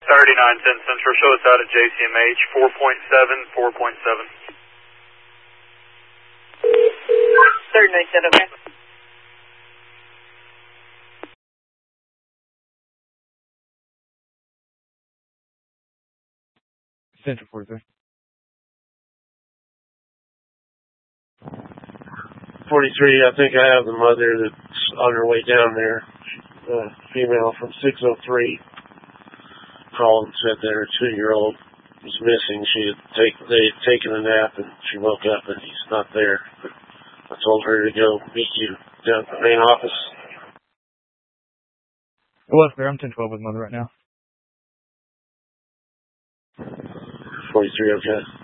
3910 Central, show us out at JCMH 4.7, 4.7. 3910, okay. Central 43. 43, I think I have the mother that's on her way down there. Female from 603 called and said that her 2-year-old was missing. They had taken a nap and she woke up and he's not there. But I told her to go meet you down at the main office. Well, sir, I'm 1012 with mother right now. 43, okay.